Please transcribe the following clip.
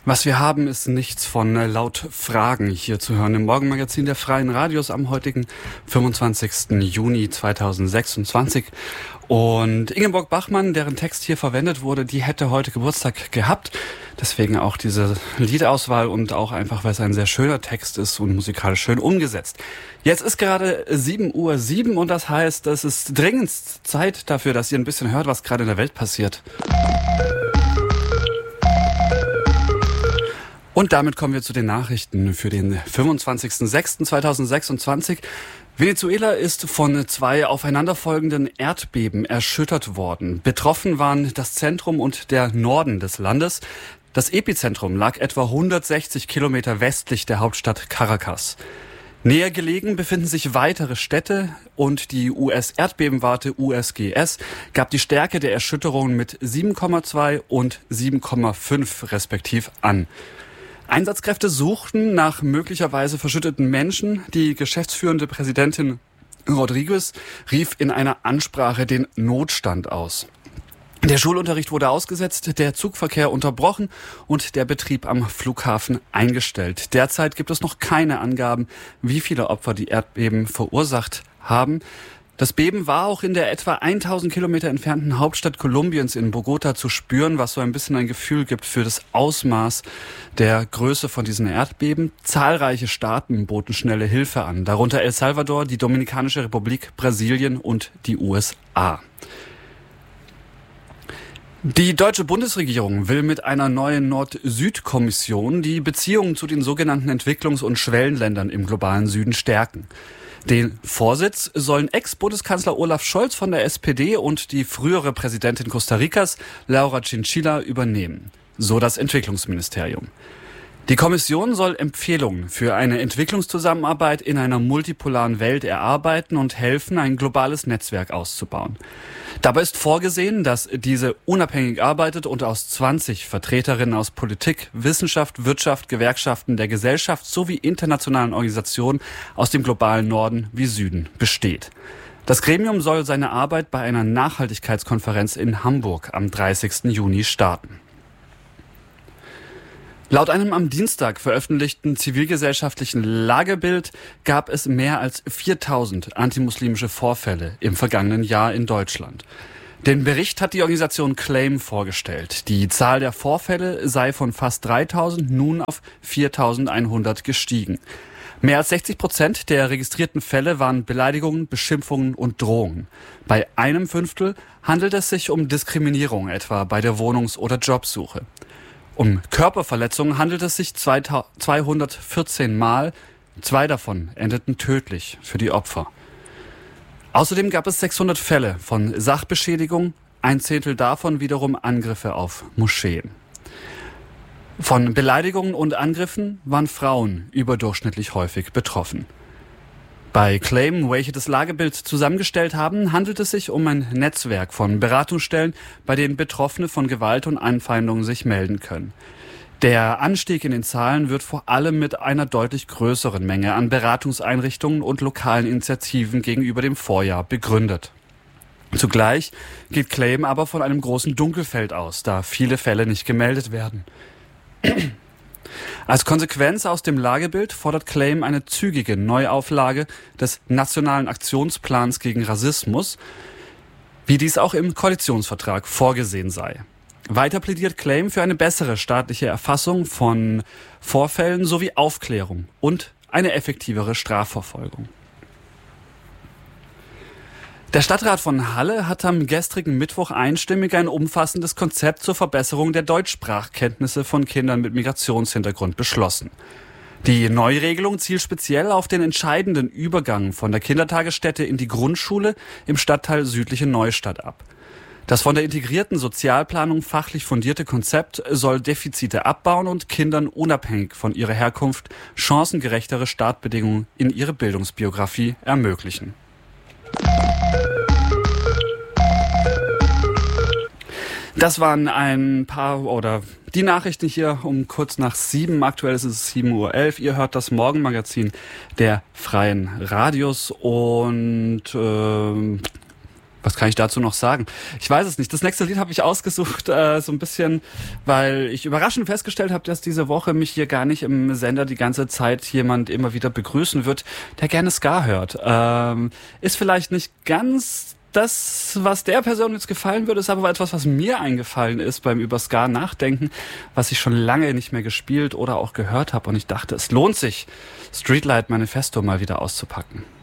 Was wir haben, ist nichts von laut Fragen hier zu hören im Morgenmagazin der Freien Radios am heutigen 25. Juni 2026. Und Ingeborg Bachmann, deren Text hier verwendet wurde, die hätte heute Geburtstag gehabt. Deswegen auch diese Liedauswahl und auch einfach, weil es ein sehr schöner Text ist und musikalisch schön umgesetzt. Jetzt ist gerade 7:07 Uhr und das heißt, es ist dringendst Zeit dafür, dass ihr ein bisschen hört, was gerade in der Welt passiert. Und damit kommen wir zu den Nachrichten für den 25.06.2026. Venezuela ist von 2 aufeinanderfolgenden Erdbeben erschüttert worden. Betroffen waren das Zentrum und der Norden des Landes. Das Epizentrum lag etwa 160 Kilometer westlich der Hauptstadt Caracas. Näher gelegen befinden sich weitere Städte und die US-Erdbebenwarte USGS gab die Stärke der Erschütterungen mit 7,2 und 7,5 respektiv an. Einsatzkräfte suchten nach möglicherweise verschütteten Menschen. Die geschäftsführende Präsidentin Rodriguez rief in einer Ansprache den Notstand aus. Der Schulunterricht wurde ausgesetzt, der Zugverkehr unterbrochen und der Betrieb am Flughafen eingestellt. Derzeit gibt es noch keine Angaben, wie viele Opfer die Erdbeben verursacht haben. Das Beben war auch in der etwa 1000 Kilometer entfernten Hauptstadt Kolumbiens in Bogota zu spüren, was so ein bisschen ein Gefühl gibt für das Ausmaß der Größe von diesen Erdbeben. Zahlreiche Staaten boten schnelle Hilfe an, darunter El Salvador, die Dominikanische Republik, Brasilien und die USA. Die deutsche Bundesregierung will mit einer neuen Nord-Süd-Kommission die Beziehungen zu den sogenannten Entwicklungs- und Schwellenländern im globalen Süden stärken. Den Vorsitz sollen Ex-Bundeskanzler Olaf Scholz von der SPD und die frühere Präsidentin Costa Ricas, Laura Chinchilla, übernehmen, so das Entwicklungsministerium. Die Kommission soll Empfehlungen für eine Entwicklungszusammenarbeit in einer multipolaren Welt erarbeiten und helfen, ein globales Netzwerk auszubauen. Dabei ist vorgesehen, dass diese unabhängig arbeitet und aus 20 Vertreterinnen aus Politik, Wissenschaft, Wirtschaft, Gewerkschaften, der Gesellschaft sowie internationalen Organisationen aus dem globalen Norden wie Süden besteht. Das Gremium soll seine Arbeit bei einer Nachhaltigkeitskonferenz in Hamburg am 30. Juni starten. Laut einem am Dienstag veröffentlichten zivilgesellschaftlichen Lagebild gab es mehr als 4000 antimuslimische Vorfälle im vergangenen Jahr in Deutschland. Den Bericht hat die Organisation Claim vorgestellt. Die Zahl der Vorfälle sei von fast 3000 nun auf 4100 gestiegen. Mehr als 60% der registrierten Fälle waren Beleidigungen, Beschimpfungen und Drohungen. Bei 1/5 handelt es sich um Diskriminierung, etwa bei der Wohnungs- oder Jobsuche. Um Körperverletzungen handelt es sich 214 Mal. 2 davon endeten tödlich für die Opfer. Außerdem gab es 600 Fälle von Sachbeschädigung, 1/10 davon wiederum Angriffe auf Moscheen. Von Beleidigungen und Angriffen waren Frauen überdurchschnittlich häufig betroffen. Bei Claim, welche das Lagebild zusammengestellt haben, handelt es sich um ein Netzwerk von Beratungsstellen, bei denen Betroffene von Gewalt und Anfeindungen sich melden können. Der Anstieg in den Zahlen wird vor allem mit einer deutlich größeren Menge an Beratungseinrichtungen und lokalen Initiativen gegenüber dem Vorjahr begründet. Zugleich geht Claim aber von einem großen Dunkelfeld aus, da viele Fälle nicht gemeldet werden. Als Konsequenz aus dem Lagebild fordert Claim eine zügige Neuauflage des Nationalen Aktionsplans gegen Rassismus, wie dies auch im Koalitionsvertrag vorgesehen sei. Weiter plädiert Claim für eine bessere staatliche Erfassung von Vorfällen sowie Aufklärung und eine effektivere Strafverfolgung. Der Stadtrat von Halle hat am gestrigen Mittwoch einstimmig ein umfassendes Konzept zur Verbesserung der Deutschsprachkenntnisse von Kindern mit Migrationshintergrund beschlossen. Die Neuregelung zielt speziell auf den entscheidenden Übergang von der Kindertagesstätte in die Grundschule im Stadtteil Südliche Neustadt ab. Das von der integrierten Sozialplanung fachlich fundierte Konzept soll Defizite abbauen und Kindern unabhängig von ihrer Herkunft chancengerechtere Startbedingungen in ihre Bildungsbiografie ermöglichen. Das waren ein paar oder die Nachrichten hier um kurz nach 7. Aktuell ist es 7:11 Uhr. Ihr hört das Morgenmagazin der Freien Radios und Was kann ich dazu noch sagen? Ich weiß es nicht. Das nächste Lied habe ich ausgesucht, so ein bisschen, weil ich überraschend festgestellt habe, dass diese Woche mich hier gar nicht im Sender die ganze Zeit jemand immer wieder begrüßen wird, der gerne Ska hört. Ist vielleicht nicht ganz das, was der Person jetzt gefallen würde, ist aber etwas, was mir eingefallen ist beim über Ska nachdenken, was ich schon lange nicht mehr gespielt oder auch gehört habe. Und ich dachte, es lohnt sich, Streetlight Manifesto mal wieder auszupacken.